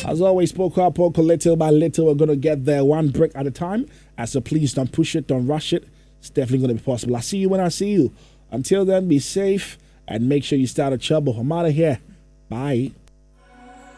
As always, poco a poco, little by little, we're going to get there one brick at a time. So please don't push it, don't rush it. It's definitely going to be possible. I'll see you when I see you. Until then, be safe and make sure you stay out of trouble. I'm out of here. Bye.